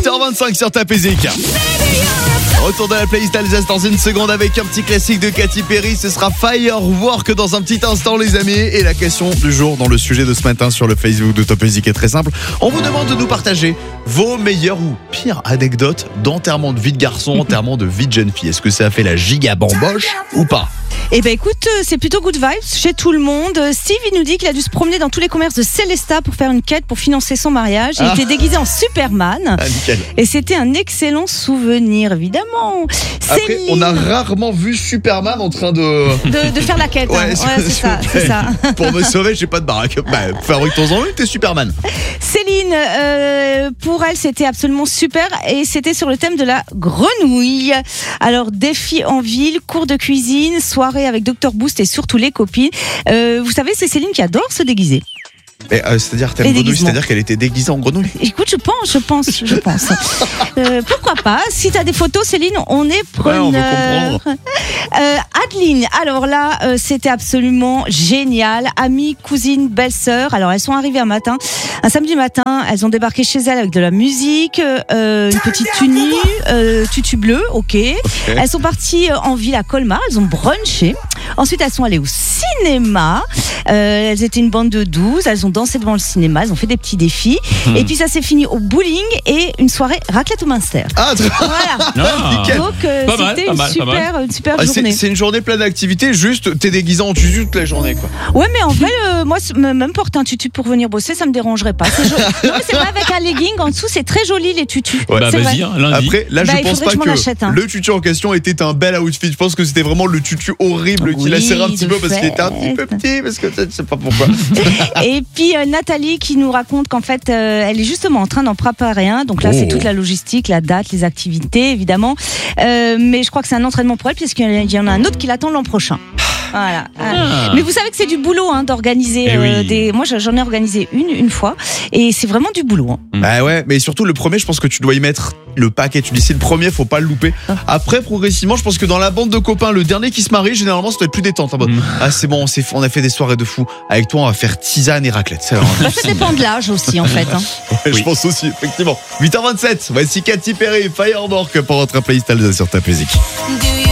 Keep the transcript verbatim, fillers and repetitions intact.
heures vingt-cinq sur ta musique. Retour de la playlist Alsace dans une seconde avec un petit classique de Katy Perry. Ce sera Firework dans un petit instant, les amis. Et la question du jour dans le sujet de ce matin sur le Facebook de Top Music est très simple. On vous demande de nous partager vos meilleures ou pires anecdotes d'enterrement de vie de garçon, enterrement de vie de jeune fille. Est-ce que ça a fait la giga bamboche ou pas? Eh ben écoute, c'est plutôt good vibes chez tout le monde. Steve, il nous dit qu'il a dû se promener dans tous les commerces de Célesta pour faire une quête pour financer son mariage. Il Ah. était déguisé en Superman. Ah, nickel. Et c'était un excellent souvenir, évidemment. Après, Céline, on a rarement vu Superman en train de... de, de faire la quête. hein. Ouais, Ouais, c'est ça, s'il vous c'est plaît. ça. Pour me sauver, j'ai pas de baraque. Bah, fabrique-toi-en une, t'es Superman. Céline, euh, pour elle, c'était absolument super et c'était sur le thème de la grenouille. Alors, défi en ville, cours de cuisine, soirée avec docteur Boost et surtout les copines. Euh, vous savez, c'est Céline qui adore se déguiser. Mais, euh, c'est-à-dire, t'aimes Les grenouille, déguisements. c'est-à-dire qu'elle était déguisée en grenouille. Écoute, je pense, je pense, je pense. Euh, pourquoi pas? Si t'as des photos, Céline, on est preneur. Ouais, on veut comprendre. Euh, Adeline, alors là, euh, c'était absolument génial. Amie, cousine, belle-sœur. Alors, elles sont arrivées un matin, un samedi matin. Elles ont débarqué chez elles avec de la musique, euh, une petite tunie, euh, tutu bleu, ok. Elles sont parties en ville à Colmar. Elles ont brunché. Ensuite, elles sont allées au cinéma. Euh, elles étaient une bande de douze. Elles ont dansé devant le cinéma. Elles ont fait des petits défis. Mmh. Et puis, ça s'est fini au bowling et une soirée raclette au Munster. Ah, très- Voilà. Ah. nickel. Donc, euh, Pas mal, c'était pas une, mal, pas super, une super Ah, c'est, journée. c'est une journée pleine d'activités, juste t'es déguisé en tutu toute la journée, quoi. Ouais, mais en vrai, euh, moi, c- m- même porter un tutu pour venir bosser, ça me dérangerait pas. C'est joli. Non, mais c'est pas avec un legging en dessous, c'est très joli les tutus. Ouais. Bah C'est vas-y, vrai. hein, lundi. Après, là, Bah, je il pense faudrait pas que je m'en que achète un. le tutu en question était un bel outfit. Je pense que c'était vraiment le tutu horrible qui Oui, lacérait un petit de peu parce qu'il était un petit peu fait. petit, parce que je sais pas pourquoi. Et puis euh, Nathalie qui nous raconte qu'en fait, euh, elle est justement en train d'en préparer un. Donc là, Oh. c'est toute la logistique, la date, les activités, évidemment. Euh, mais je crois que c'est un entraînement pour elle, puisqu'il y en a un autre qui l'attend l'an prochain. Voilà. Ah. Mais vous savez que c'est du boulot hein, d'organiser Eh euh, oui. des. Moi, j'en ai organisé une une fois, et c'est vraiment du boulot. hein. Bah ouais, mais surtout le premier, je pense que tu dois y mettre le paquet. Tu dis c'est le premier, faut pas le louper. Après, progressivement, je pense que dans la bande de copains, le dernier qui se marie, généralement, ça doit être plus détente. En mode, Mm. ah c'est bon, on, s'est- on a fait des soirées de fou. Avec toi, on va faire tisane et raclette. C'est vraiment- Bah, ça dépend de l'âge aussi, en fait. hein. Ouais, je pense aussi, effectivement. huit heures vingt-sept, voici Katy Perry, Firework pour votre playlist Alsace sur ta musique. Do